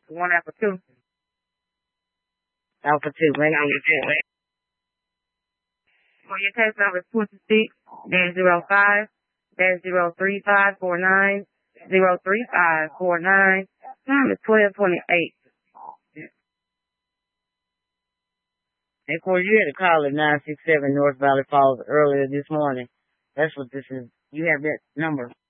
One Alpha 2. Alpha 2, man. For your test number is 26-05-03549 03549. Time is 12:28. And of course, you had a call at 967 North Valley Falls earlier this morning. That's what this is. You have that number.